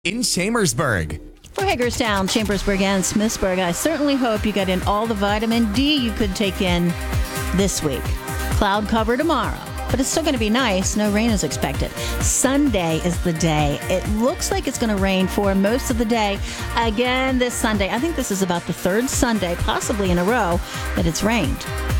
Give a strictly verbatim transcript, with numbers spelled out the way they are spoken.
in Chambersburg. For Hagerstown, Chambersburg, and Smithsburg, I certainly hope you got in all the vitamin D you could take in this week. Cloud cover tomorrow, but it's still going to be nice. No rain is expected. Sunday is the day. It looks like it's going to rain for most of the day. Again this Sunday. I think this is about the third Sunday, possibly in a row, that it's rained.